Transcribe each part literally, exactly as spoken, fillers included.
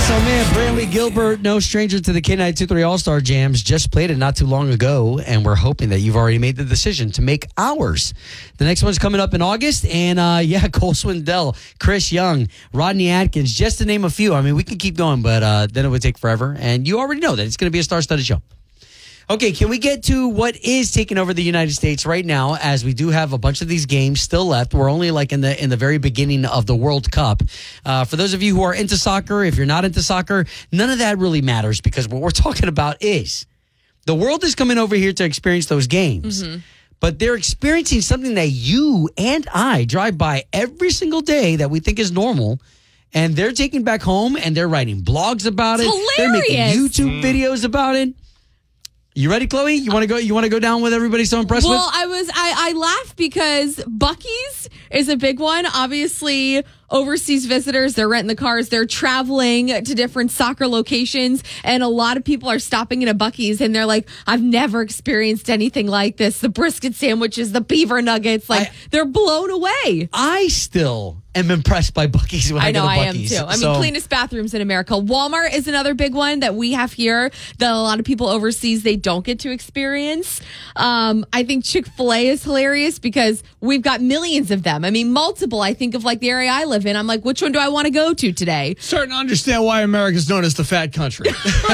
So, man, Brantley Gilbert, no stranger to the K ninety-two point three All-Star Jams, just played it not too long ago, and we're hoping that you've already made the decision to make ours. The next one's coming up in August, and, uh, yeah, Cole Swindell, Chris Young, Rodney Atkins, just to name a few. I mean, we can keep going, but uh, then it would take forever, and you already know that it's going to be a star-studded show. Okay, can we get to what is taking over the United States right now, as we do have a bunch of these games still left. We're only like in the in the very beginning of the World Cup. Uh, for those of you who are into soccer, if you're not into soccer, none of that really matters, because what we're talking about is the world is coming over here to experience those games. Mm-hmm. But they're experiencing something that you and I drive by every single day that we think is normal. And they're taking back home and they're writing blogs about it's it. Hilarious. They're making YouTube mm. videos about it. You ready, Chloe? You want to go? You want to go down with everybody so impressed well, with? Well, I was. I, I laughed because Buc-ee's is a big one. Obviously, overseas visitors, they're renting the cars. They're traveling to different soccer locations, and a lot of people are stopping at a Buc-ee's, and they're like, "I've never experienced anything like this. The brisket sandwiches, the beaver nuggets, like I, they're blown away." I still am impressed by Buc-ee's when I, I know go to I am Buc-ee's. too. I mean, so, cleanest bathrooms in America. Walmart is another big one that we have here that a lot of people overseas, they don't get to experience. Um, I think Chick-fil-A is hilarious because we've got millions of them. I mean, multiple. I think of like the area I live in. I'm like, which one do I want to go to today? Starting to understand why America's known as the fat country.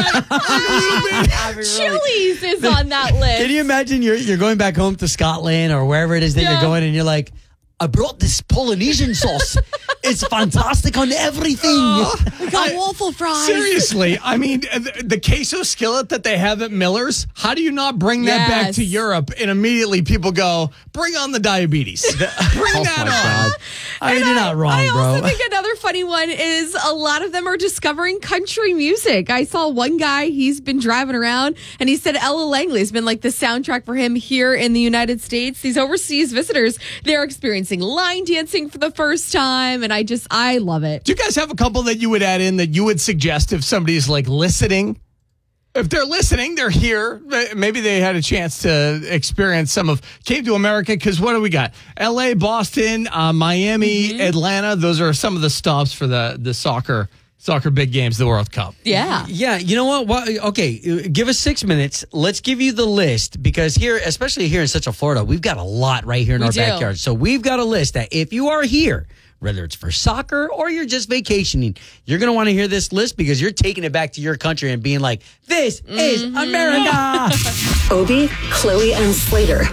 I mean, Chili's is on that list. Can you imagine you're you're going back home to Scotland or wherever it is that yeah. you're going, and you're like, I brought this Polynesian sauce. It's fantastic on everything. Oh, we got I, waffle fries. Seriously, I mean, the, the queso skillet that they have at Miller's, how do you not bring that yes. back to Europe? And immediately people go, bring on the diabetes. Bring oh that on. God. I mean, you're not wrong, I bro. I also think another funny one is a lot of them are discovering country music. I saw one guy, he's been driving around, and he said Ella Langley has been like the soundtrack for him here in the United States. These overseas visitors, they're experiencing line dancing for the first time, and I just, I love it. Do you guys have a couple that you would add in that you would suggest if somebody's like listening? If they're listening, they're here. Maybe they had a chance to experience some of, came to America, because what do we got? L A, Boston, uh, Miami, mm-hmm. Atlanta. Those are some of the stops for the, the soccer Soccer big games, the World Cup. Yeah. Yeah, you know what? Well, okay, give us six minutes. Let's give you the list, because here, especially here in Central Florida, we've got a lot right here in we our do. backyard. So we've got a list that if you are here, whether it's for soccer or you're just vacationing, you're going to want to hear this list, because you're taking it back to your country and being like, this mm-hmm. is America. Obie, Chloe, and Slater.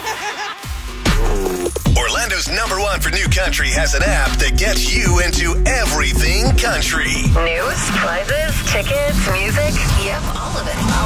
Orlando's number one for new country has an app that gets you into everything country. News, prizes, tickets, music. Yep, all of it. I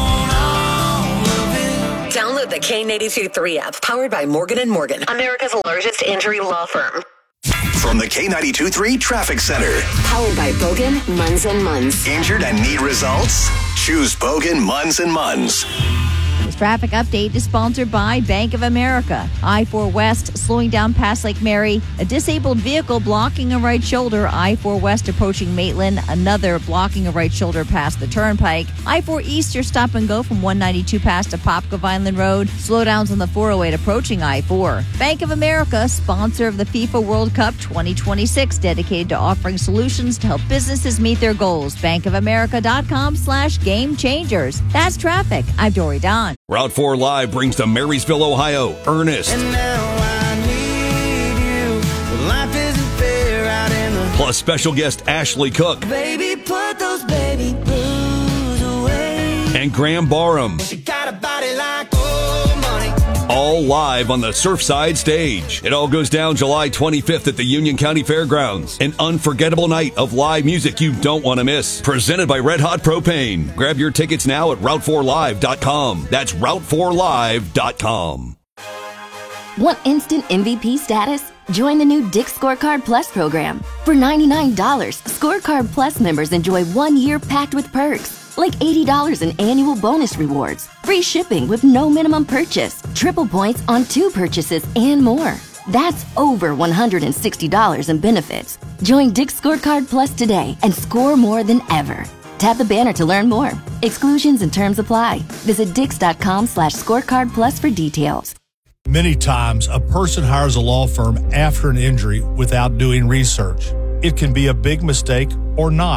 want all of it. Download the K ninety-two point three app, powered by Morgan and Morgan, America's largest injury law firm. From the K ninety-two point three Traffic Center. Powered by Bogan, Munz and Munz. Injured and need results? Choose Bogan, Munz and Munz. This traffic update is sponsored by Bank of America. I four West slowing down past Lake Mary. A disabled vehicle blocking a right shoulder. I four West approaching Maitland. Another blocking a right shoulder past the Turnpike. I four East, your stop and go from one ninety-two past Apopka Vineland Road. Slowdowns on the four oh eight approaching I four. Bank of America, sponsor of the FIFA World Cup twenty twenty-six, dedicated to offering solutions to help businesses meet their goals. bankofamerica.com slash game changers. That's traffic. I'm Dory Don. Route four Live brings to Marysville, Ohio, Ernest. And now I need you. But life isn't fair out in the... Plus special guest Ashley Cook. Baby, put those baby blues away. And Graham Barham. She got a body like old money. All live on the Surfside stage. It all goes down July twenty-fifth at the Union County Fairgrounds. An unforgettable night of live music you don't want to miss. Presented by Red Hot Propane. Grab your tickets now at route four live dot com. That's route four live dot com. Want instant M V P status? Join the new Dick's Scorecard Plus program. For ninety-nine dollars, Scorecard Plus members enjoy one year packed with perks. Like eighty dollars in annual bonus rewards, free shipping with no minimum purchase, triple points on two purchases, and more. That's over one hundred sixty dollars in benefits. Join Dick's Scorecard Plus today and score more than ever. Tap the banner to learn more. Exclusions and terms apply. Visit dix.com slash scorecard plus for details. Many times, a person hires a law firm after an injury without doing research. It can be a big mistake or not.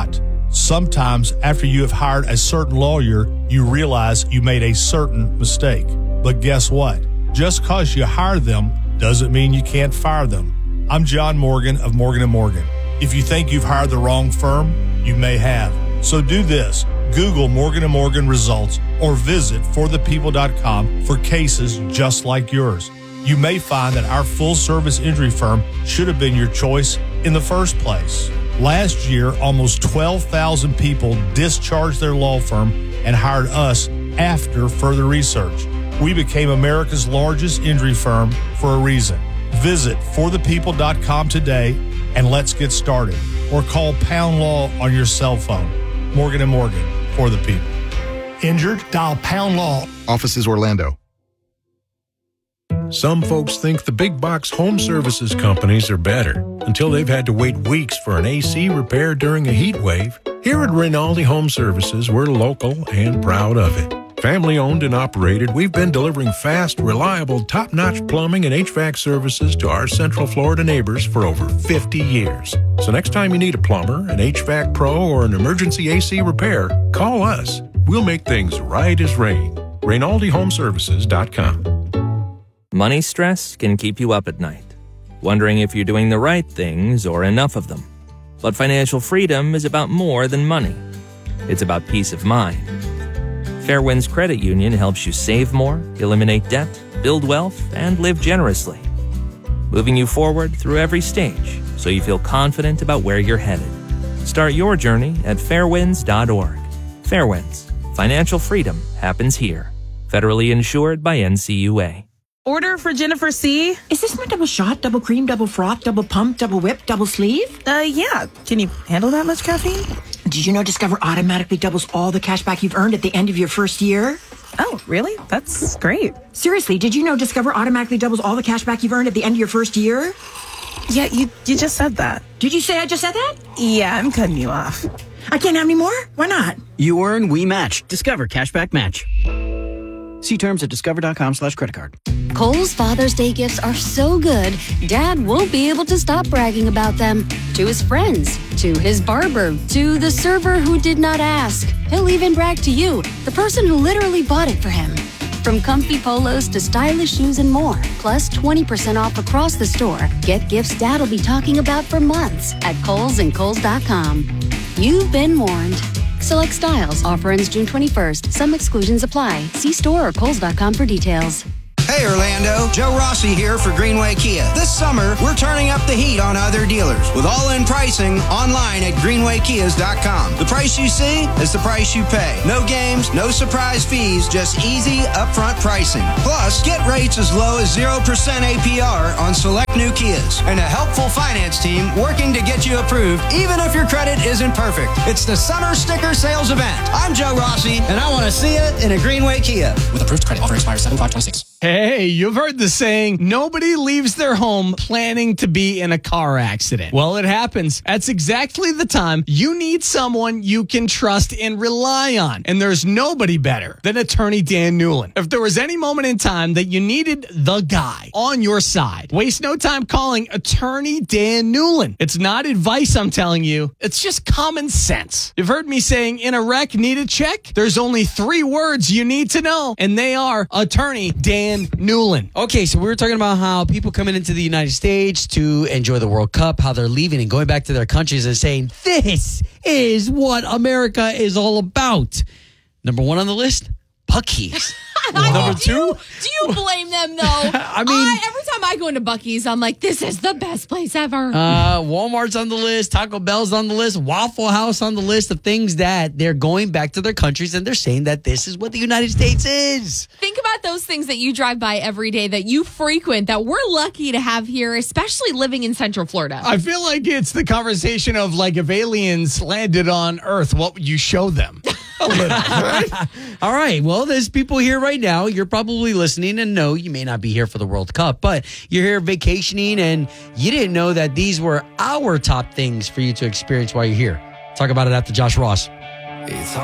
Sometimes after you have hired a certain lawyer, you realize you made a certain mistake. But guess what? Just because you hire them doesn't mean you can't fire them. I'm John Morgan of Morgan and Morgan. If you think you've hired the wrong firm, you may have. So do this. Google Morgan and Morgan results or visit for the people dot com for cases just like yours. You may find that our full-service injury firm should have been your choice in the first place. Last year, almost twelve thousand people discharged their law firm and hired us after further research. We became America's largest injury firm for a reason. Visit for the people dot com today and let's get started. Or call Pound Law on your cell phone. Morgan and Morgan, for the people. Injured? Dial Pound Law. Offices Orlando. Some folks think the big box home services companies are better until they've had to wait weeks for an A C repair during a heat wave. Here at Rinaldi Home Services, we're local and proud of it. Family owned and operated, we've been delivering fast, reliable, top-notch plumbing and H V A C services to our Central Florida neighbors for over fifty years. So next time you need a plumber, an H V A C pro, or an emergency A C repair, call us. We'll make things right as rain. Rinaldi Home Services dot com. Money stress can keep you up at night, wondering if you're doing the right things or enough of them. But financial freedom is about more than money. It's about peace of mind. Fairwinds Credit Union helps you save more, eliminate debt, build wealth, and live generously, moving you forward through every stage so you feel confident about where you're headed. Start your journey at fairwinds dot org. Fairwinds. Financial freedom happens here. Federally insured by N C U A. Order for Jennifer C. Is this my double shot, double cream, double froth, double pump, double whip, double sleeve? Uh, yeah. Can you handle that much caffeine? Did you know Discover automatically doubles all the cash back you've earned at the end of your first year? Oh, really? That's great. Seriously, did you know Discover automatically doubles all the cash back you've earned at the end of your first year? Yeah, you, you just said that. Did you say I just said that? Yeah, I'm cutting you off. I can't have any more? Why not? You earn, we match. Discover Cashback Match. See terms at discover.com slash credit card. Kohl's Father's Day gifts are so good, Dad won't be able to stop bragging about them. To his friends, to his barber, to the server who did not ask. He'll even brag to you, the person who literally bought it for him. From comfy polos to stylish shoes and more, plus twenty percent off across the store. Get gifts Dad'll be talking about for months at Kohl's and Kohl's dot com. You've been warned. Select styles. Offer ends June twenty-first. Some exclusions apply. See store or Kohl's dot com for details. Hey Orlando, Joe Rossi here for Greenway Kia. This summer, we're turning up the heat on other dealers with all-in pricing online at greenway kias dot com. The price you see is the price you pay. No games, no surprise fees, just easy upfront pricing. Plus, get rates as low as zero percent A P R on select new Kias. And a helpful finance team working to get you approved even if your credit isn't perfect. It's the Summer Sticker Sales Event. I'm Joe Rossi, and I want to see it in a Greenway Kia. With approved credit, offer expires seven five twenty-six. Hey, you've heard the saying, nobody leaves their home planning to be in a car accident. Well, it happens. That's exactly the time you need someone you can trust and rely on. And there's nobody better than attorney Dan Newlin. If there was any moment in time that you needed the guy on your side, waste no time calling attorney Dan Newlin. It's not advice I'm telling you. It's just common sense. You've heard me saying in a wreck, need a check? There's only three words you need to know, and they are attorney Dan Newlin. Okay, so we were talking about how people coming into the United States to enjoy the World Cup, how they're leaving and going back to their countries and saying, this is what America is all about. Number one on the list, Buc-ee's. Number do two? You, do you blame them, though? I mean... I, every time I go into Buc-ee's, I'm like, this is the best place ever. Uh, Walmart's on the list. Taco Bell's on the list. Waffle House on the list of things that they're going back to their countries and they're saying that this is what the United States is. Think about those things that you drive by every day that you frequent that we're lucky to have here, especially living in Central Florida. I feel like it's the conversation of like if aliens landed on Earth, what would you show them? A little, right? All right. Well, there's people here right now. You're probably listening, and no, you may not be here for the World Cup, but you're here vacationing, and you didn't know that these were our top things for you to experience while you're here. Talk about it after Josh Ross. It's